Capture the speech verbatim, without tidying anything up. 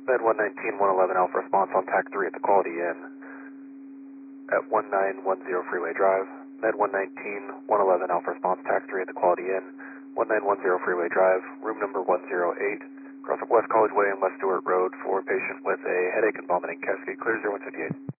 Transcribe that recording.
Med one nineteen, one eleven Alpha response on TAC three at the Quality Inn at one nine one zero Freeway Drive. Med one nineteen, one eleven Alpha response TAC three at the Quality Inn, one nine one zero Freeway Drive, room number one oh eight, cross up West College Way and West Stewart Road for patient with a headache and vomiting. Cascade clear zero one fifty-eight.